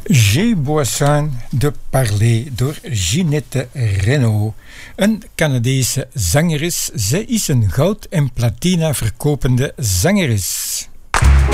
J'ai besoin de parler door Ginette Renault, een Canadese zangeres. Zij is een goud- en platina verkopende zangeres.